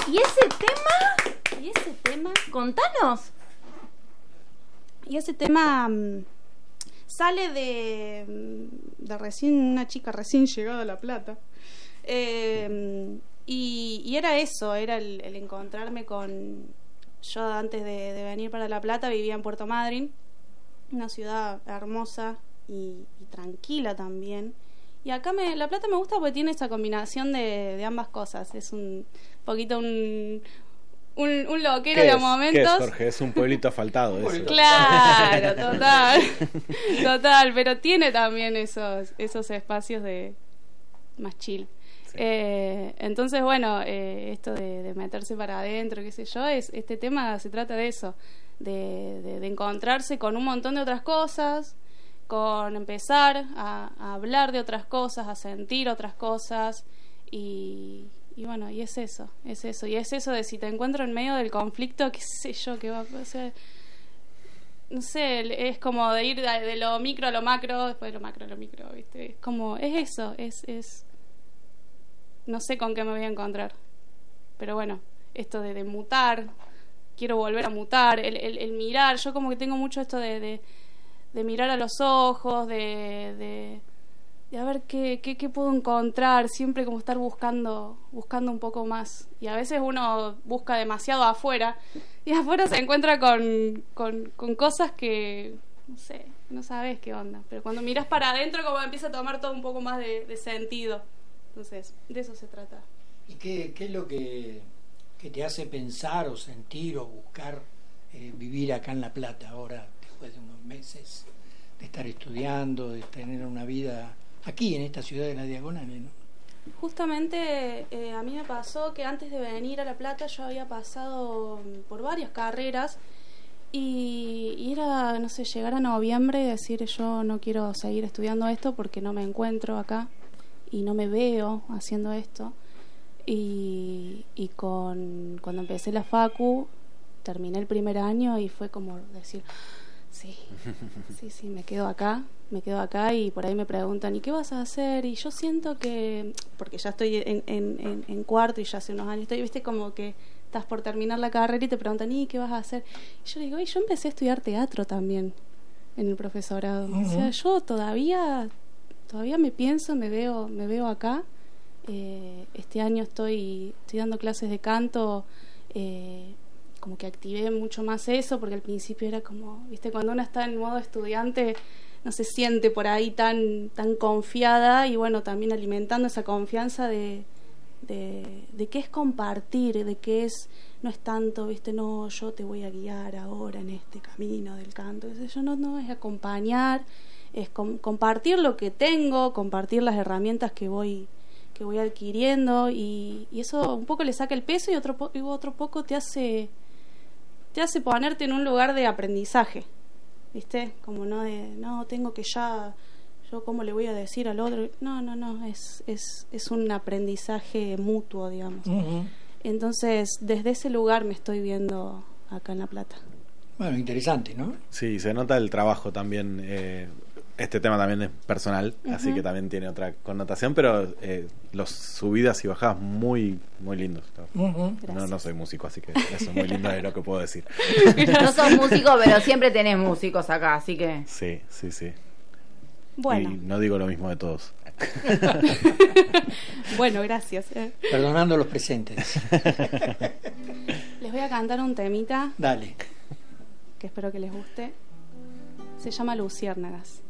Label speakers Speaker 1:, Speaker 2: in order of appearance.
Speaker 1: ¿Y ese tema? Contanos.
Speaker 2: Y ese tema sale de recién una chica recién llegada a La Plata. Y era eso, era el encontrarme con... Yo antes de venir para La Plata vivía en Puerto Madryn, una ciudad hermosa y tranquila también. Y acá La Plata me gusta porque tiene esa combinación de ambas cosas. Es un poquito un loquero de momentos.
Speaker 3: ¿Qué es, Jorge? Es un pueblito asfaltado. Eso.
Speaker 2: Claro, total. Pero tiene también esos espacios de más chill. Sí. Entonces, bueno, esto de meterse para adentro, qué sé yo, este tema se trata de eso, de encontrarse con un montón de otras cosas, con empezar a hablar de otras cosas, a sentir otras cosas y bueno, y es eso, y es eso de si te encuentro en medio del conflicto, qué sé yo, qué va a ser, no sé, es como de ir de lo micro a lo macro, después de lo macro a lo micro, ¿viste? Es como, es eso, es no sé con qué me voy a encontrar, pero bueno, esto de mutar, quiero volver a mutar, el mirar, yo como que tengo mucho esto de mirar a los ojos, de a ver qué puedo encontrar, siempre como estar buscando un poco más, y a veces uno busca demasiado afuera y afuera se encuentra con cosas que no sé, no sabes qué onda, pero cuando miras para adentro como empieza a tomar todo un poco más de sentido. Entonces, de eso se trata.
Speaker 4: ¿Y qué es lo que te hace pensar o sentir o buscar vivir acá en La Plata ahora, después de unos meses de estar estudiando, de tener una vida aquí en esta ciudad de La Diagonal, ¿no?
Speaker 2: Justamente a mí me pasó que antes de venir a La Plata yo había pasado por varias carreras y era, no sé, llegar a noviembre y decir yo no quiero seguir estudiando esto porque no me encuentro acá y no me veo haciendo esto, y cuando empecé la facu terminé el primer año y fue como decir sí, me quedo acá, y por ahí me preguntan ¿y qué vas a hacer? Y yo siento que, porque ya estoy en cuarto y ya hace unos años estoy, viste, como que estás por terminar la carrera y te preguntan ¿y qué vas a hacer? Y yo digo, y yo empecé a estudiar teatro también en el profesorado. O sea, yo todavía me pienso, me veo acá. Este año estoy dando clases de canto, como que activé mucho más eso, porque al principio era como, viste, cuando uno está en modo estudiante no se siente por ahí tan confiada, y bueno, también alimentando esa confianza de qué es compartir, de qué no es tanto, viste, no, yo te voy a guiar ahora en este camino del canto, yo no, es acompañar, es compartir lo que tengo, compartir las herramientas que voy adquiriendo, y eso un poco le saca el peso, y otro poco te hace ponerte en un lugar de aprendizaje, ¿viste? Como no tengo que yo cómo le voy a decir al otro, no, es un aprendizaje mutuo, digamos. Entonces desde ese lugar me estoy viendo acá en La Plata.
Speaker 4: Bueno, interesante, ¿no?
Speaker 3: Sí, se nota el trabajo también. Este tema también es personal, así que también tiene otra connotación, pero los subidas y bajadas muy muy lindos. No soy músico, así que eso es muy lindo de lo que puedo decir.
Speaker 1: No sos músico, pero siempre tenés músicos acá, así que...
Speaker 3: Sí.
Speaker 2: Bueno.
Speaker 3: Y no digo lo mismo de todos.
Speaker 2: Bueno, gracias.
Speaker 4: Perdonando a los presentes.
Speaker 2: Les voy a cantar un temita.
Speaker 4: Dale.
Speaker 2: Que espero que les guste. Se llama Luciérnagas.